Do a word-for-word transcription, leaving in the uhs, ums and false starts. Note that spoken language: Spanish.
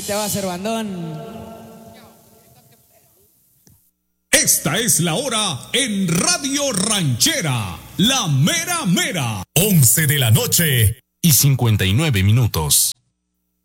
Ahí te va a hacer bandón. Esta es la hora en Radio Ranchera, la mera mera. once de la noche y cincuenta y nueve minutos.